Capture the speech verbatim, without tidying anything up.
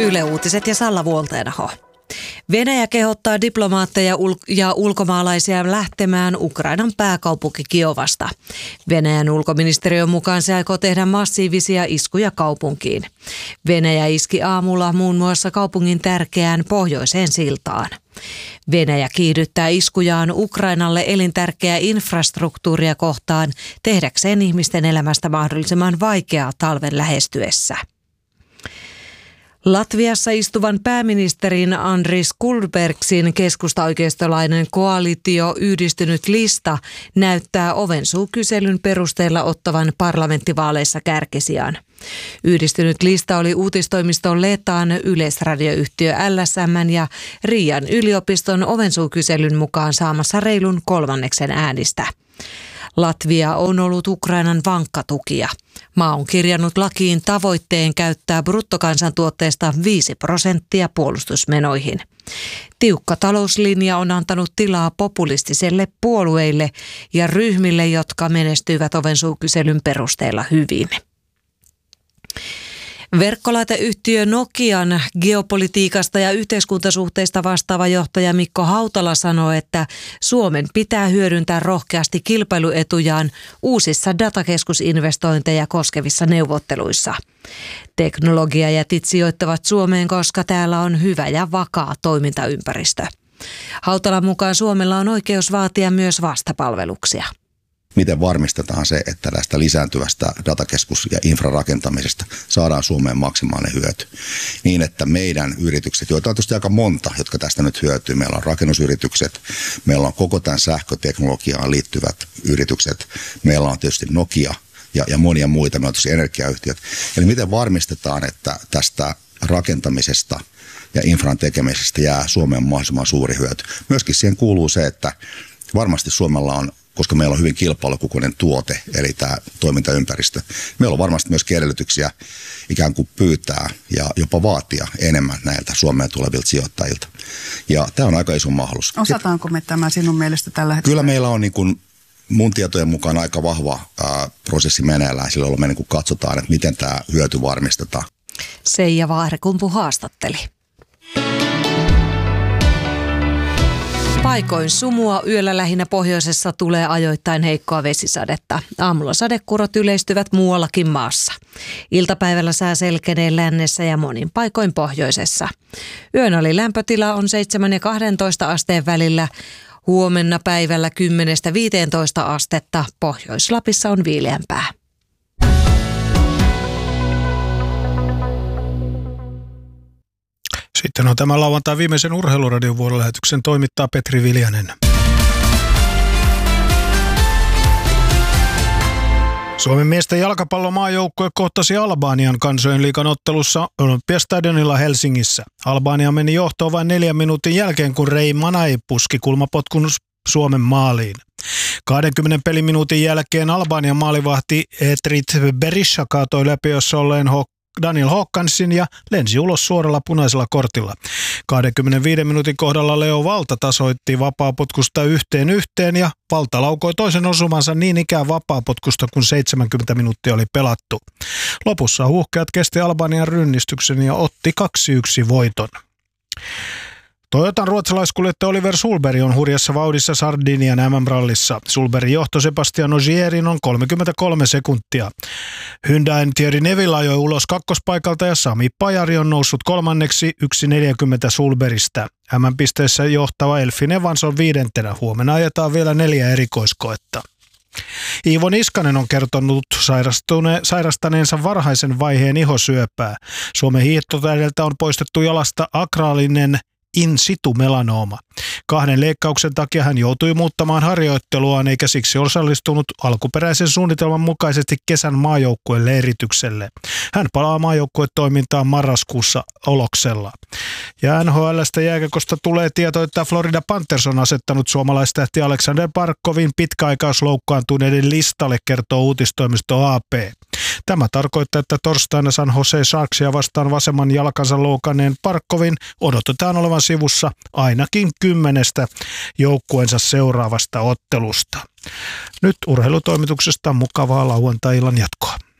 Yle Uutiset ja Salla Vuolteenaho. Venäjä kehottaa diplomaatteja ja ulkomaalaisia lähtemään Ukrainan pääkaupunki Kiovasta. Venäjän ulkoministeriön mukaan se aikoo tehdä massiivisia iskuja kaupunkiin. Venäjä iski aamulla muun muassa kaupungin tärkeään pohjoiseen siltaan. Venäjä kiihdyttää iskujaan Ukrainalle elintärkeää infrastruktuuria kohtaan tehdäkseen ihmisten elämästä mahdollisimman vaikeaa talven lähestyessä. Latviassa istuvan pääministerin Andris Kulbergsin keskustaoikeistolainen koalitio Yhdistynyt lista näyttää ovensuukyselyn perusteella ottavan parlamenttivaaleissa kärkisijaan. Yhdistynyt lista oli uutistoimiston Letaan, yleisradioyhtiö L S M:n ja Riian yliopiston ovensuukyselyn mukaan saamassa reilun kolmanneksen äänistä. Latvia on ollut Ukrainan vankka tukija. Maa on kirjannut lakiin tavoitteen käyttää bruttokansantuotteesta viisi prosenttia puolustusmenoihin. Tiukka talouslinja on antanut tilaa populistiselle puolueille ja ryhmille, jotka menestyivät ovensuukyselyn perusteella hyvin. Verkkolaiteyhtiö Nokian geopolitiikasta ja yhteiskuntasuhteista vastaava johtaja Mikko Hautala sanoi, että Suomen pitää hyödyntää rohkeasti kilpailuetujaan uusissa datakeskusinvestointeja koskevissa neuvotteluissa. Teknologiajätit sijoittavat Suomeen, koska täällä on hyvä ja vakaa toimintaympäristö. Hautalan mukaan Suomella on oikeus vaatia myös vastapalveluksia. Miten varmistetaan se, että tästä lisääntyvästä datakeskus- ja infrarakentamisesta saadaan Suomeen maksimaalinen hyöty. Niin, että meidän yritykset, joita on tietysti aika monta, jotka tästä nyt hyötyy. Meillä on rakennusyritykset, meillä on koko tämän sähköteknologiaan liittyvät yritykset, meillä on tietysti Nokia ja, ja monia muita, meillä on tietysti energiayhtiöt. Eli miten varmistetaan, että tästä rakentamisesta ja infran tekemisestä jää Suomeen mahdollisimman suuri hyöty. Myöskin siihen kuuluu se, että varmasti Suomella on, koska meillä on hyvin kilpailukykyinen tuote, eli tämä toimintaympäristö. Meillä on varmasti myös edellytyksiä ikään kuin pyytää ja jopa vaatia enemmän näiltä Suomeen tulevilta sijoittajilta. Ja tämä on aika iso mahdollisuus. Osataanko me tämä sinun mielestä tällä hetkellä? Kyllä meillä on niin kuin mun tietojen mukaan aika vahva ää, prosessi meneillään, silloin me niin kuin katsotaan, että miten tämä hyöty varmistetaan. Seija Vaahrekumpu haastatteli. Paikoin sumua, yöllä lähinnä pohjoisessa tulee ajoittain heikkoa vesisadetta. Aamulla sadekurot yleistyvät muuallakin maassa. Iltapäivällä sää selkenee lännessä ja monin paikoin pohjoisessa. Yön oli lämpötila on seitsemän ja kaksitoista asteen välillä. Huomenna päivällä kymmenestä viiteentoista astetta. Pohjois-Lapissa on viileämpää. Sitten on tämä lauantai viimeisen Urheiluradion vuorolähetyksen toimittaa Petri Viljanen. Suomen miesten jalkapallomaajoukkue kohtasi Albanian kansojen liigan ottelussa Olympiastadionilla Helsingissä. Albania meni johtoon vain neljän minuutin jälkeen, kun Rei Manai puski kulmapotkun Suomen maaliin. kaksikymmentä peliminuutin jälkeen Albanian maalivahti Etrit Berisha kaatoi läpiössä olleen Daniel Håkansin ja lensi ulos suoralla punaisella kortilla. kaksikymmentäviiden minuutin kohdalla Leo Valta tasoitti vapaapotkusta yhteen yhteen ja Valta laukoi toisen osumansa niin ikään vapaapotkusta, kun seitsemänkymmentä minuuttia oli pelattu. Lopussa huuhkeat kesti Albanian rynnistyksen ja otti kaksi yksi voiton. Toyotan ruotsalaiskuljettaja Oliver Sulberg on hurjassa vauhdissa Sardinian M M-rallissa. Sulbergin johto Sebastian Ogierin on kolmekymmentäkolme sekuntia. Hyundain Thierry Neville ajoi ulos kakkospaikalta ja Sami Pajari on noussut kolmanneksi yksi neljäkymmentä Sulbergistä. M M-pisteessä johtava Elfin Evans on viidentenä. Huomenna ajetaan vielä neljä erikoiskoetta. Iivo Niskanen on kertonut sairastaneensa varhaisen vaiheen ihosyöpää. Suomen hiihtotähdeltä on poistettu jalasta akraalinen in situ melanooma. Kahden leikkauksen takia hän joutui muuttamaan harjoitteluaan eikä siksi osallistunut alkuperäisen suunnitelman mukaisesti kesän maajoukkueen leiritykselle. Hän palaa maajoukkuetoimintaan marraskuussa Oloksella. Ja N H L:stä jääkiekosta tulee tieto, että Florida Panthers on asettanut suomalaistähti Alexander Barkovin pitkäaikaisloukkaantuneiden listalle, kertoo uutistoimisto A P. Tämä tarkoittaa, että torstaina San Jose Sharksia vastaan vasemman jalkansa loukanneen Barkovin odotetaan olevan sivussa ainakin kymmenestä joukkueensa seuraavasta ottelusta. Nyt urheilutoimituksesta mukavaa lauantai-illan jatkoa.